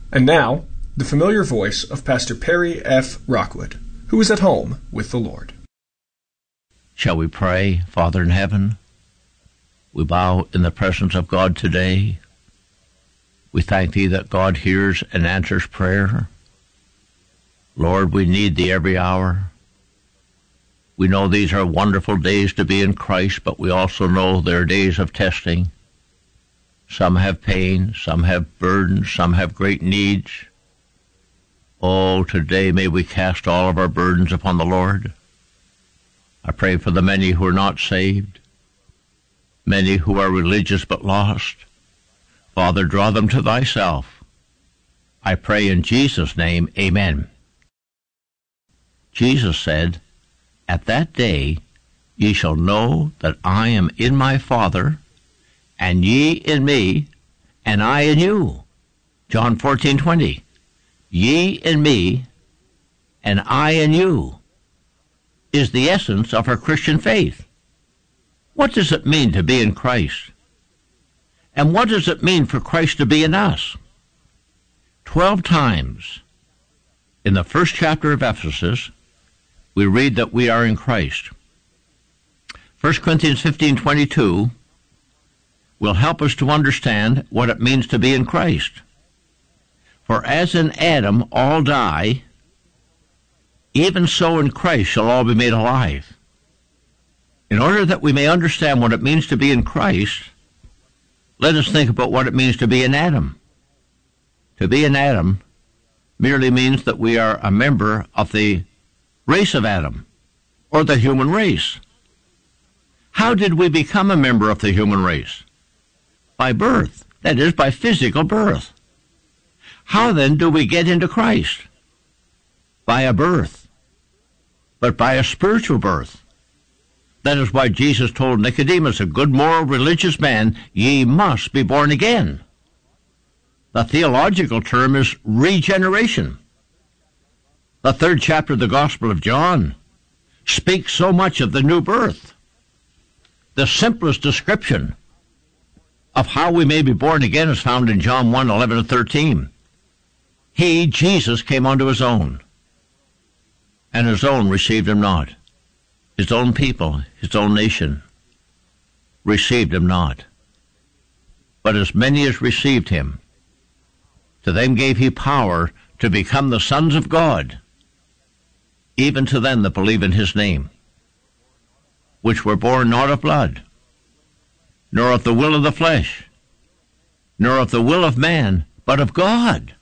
And now, the familiar voice of Pastor Perry F. Rockwood, who is at home with the Lord. Shall we pray? Father in heaven, we bow in the presence of God today. We thank Thee that God hears and answers prayer. Lord, we need Thee every hour. We know these are wonderful days to be in Christ, but we also know they're days of testing. Some have pain, some have burdens, some have great needs. Oh, today may we cast all of our burdens upon the Lord. I pray for the many who are not saved, many who are religious but lost. Father, draw them to Thyself. I pray in Jesus' name, amen. Jesus said, "At that day ye shall know that I am in my Father, and ye in me, and I in you." John 14:20. Ye in me, and I in you, is the essence of our Christian faith. What does it mean to be in Christ? And what does it mean for Christ to be in us? 12 times in the first chapter of Ephesus, we read that we are in Christ. 1 Corinthians 15:22 will help us to understand what it means to be in Christ. For as in Adam all die, even so in Christ shall all be made alive. In order that we may understand what it means to be in Christ, let us think about what it means to be in Adam. To be in Adam merely means that we are a member of the race of Adam, or the human race. How did we become a member of the human race? By birth, that is, by physical birth. How then do we get into Christ? By a birth, but by a spiritual birth. That is why Jesus told Nicodemus, a good moral religious man, ye must be born again. The theological term is regeneration. The 3rd chapter of the Gospel of John speaks so much of the new birth. The simplest description of how we may be born again is found in John 1:11-13. He, Jesus, came unto his own, and his own received him not. His own people, his own nation, received him not. But as many as received him, to them gave he power to become the sons of God, even to them that believe in his name, which were born not of blood, nor of the will of the flesh, nor of the will of man, but of God.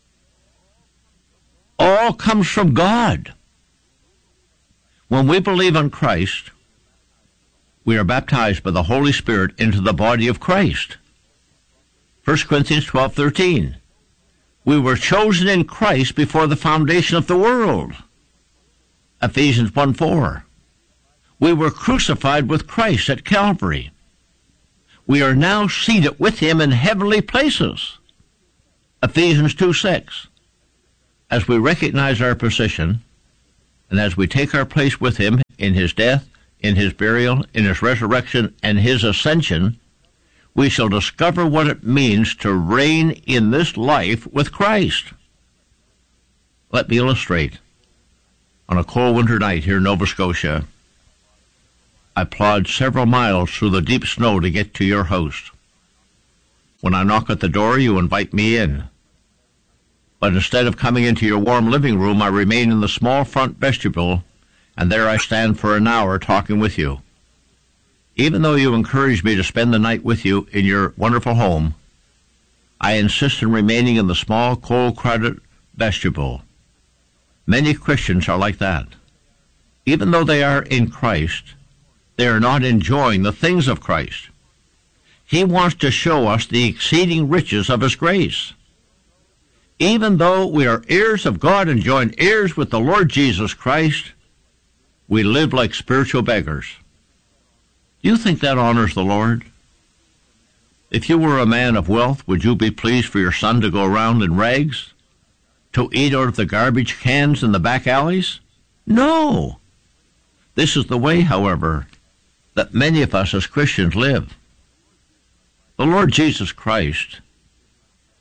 All comes from God. When we believe on Christ, we are baptized by the Holy Spirit into the body of Christ. 1 Corinthians 12:13. We were chosen in Christ before the foundation of the world. Ephesians 1:4. We were crucified with Christ at Calvary. We are now seated with him in heavenly places. Ephesians 2:6. As we recognize our position, and as we take our place with him in his death, in his burial, in his resurrection, and his ascension, we shall discover what it means to reign in this life with Christ. Let me illustrate. On a cold winter night here in Nova Scotia, I plod several miles through the deep snow to get to your house. When I knock at the door, you invite me in. But instead of coming into your warm living room, I remain in the small front vestibule, and there I stand for an hour talking with you. Even though you encourage me to spend the night with you in your wonderful home, I insist on remaining in the small, cold, crowded vestibule. Many Christians are like that. Even though they are in Christ, they are not enjoying the things of Christ. He wants to show us the exceeding riches of his grace. Even though we are heirs of God and joint heirs with the Lord Jesus Christ, we live like spiritual beggars. Do you think that honors the Lord? If you were a man of wealth, would you be pleased for your son to go around in rags, to eat out of the garbage cans in the back alleys? No. This is the way, however, that many of us as Christians live. The Lord Jesus Christ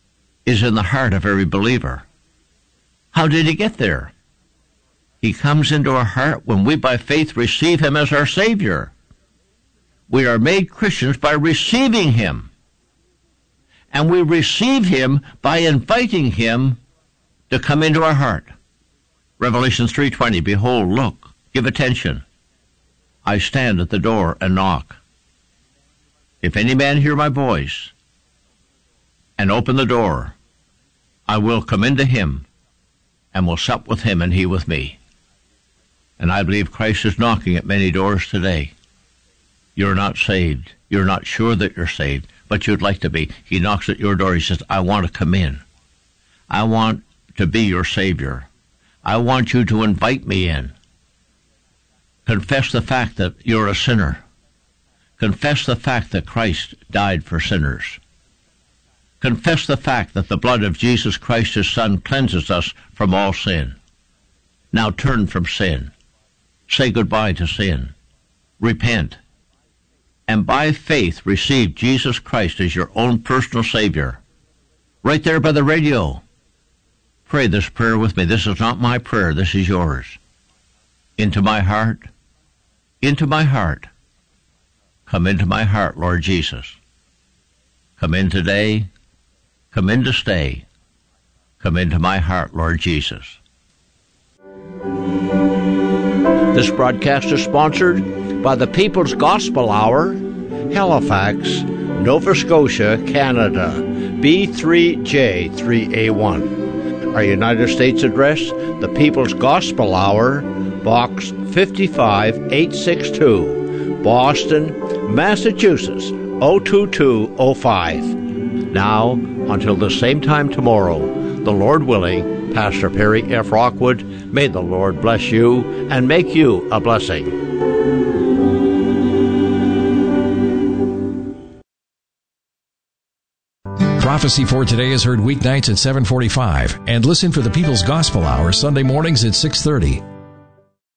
is in the heart of every believer. How did he get there? He comes into our heart when we by faith receive him as our Savior. We are made Christians by receiving him. And we receive him by inviting him to come into our heart. Revelation 3:20, behold, look, give attention. I stand at the door and knock. If any man hear my voice and open the door, I will come into him and will sup with him and he with me. And I believe Christ is knocking at many doors today. You're not saved. You're not sure that you're saved, but you'd like to be. He knocks at your door. He says, I want to come in. I want to be your Savior. I want you to invite me in. Confess the fact that you're a sinner. Confess the fact that Christ died for sinners. Confess the fact that the blood of Jesus Christ, his Son, cleanses us from all sin. Now turn from sin. Say goodbye to sin. Repent. And by faith receive Jesus Christ as your own personal Savior. Right there by the radio. Pray this prayer with me. This is not my prayer. This is yours. Into my heart. Into my heart. Come into my heart, Lord Jesus. Come in today. Come in to stay. Come into my heart, Lord Jesus. This broadcast is sponsored by the People's Gospel Hour, Halifax, Nova Scotia, Canada, B3J3A1. Our United States address, the People's Gospel Hour, Box 55862, Boston, Massachusetts, 02205. Now, until the same time tomorrow, the Lord willing, Pastor Perry F. Rockwood, may the Lord bless you and make you a blessing. Prophecy for Today is heard weeknights at 7:45 and listen for the People's Gospel Hour Sunday mornings at 6:30.